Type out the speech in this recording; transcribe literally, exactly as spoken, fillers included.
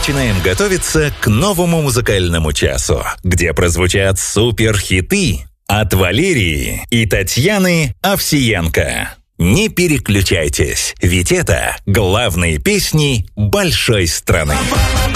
начинаем готовиться к новому музыкальному часу, где прозвучат суперхиты от Валерии и Татьяны Овсиенко. Не переключайтесь, ведь это главные песни большой страны.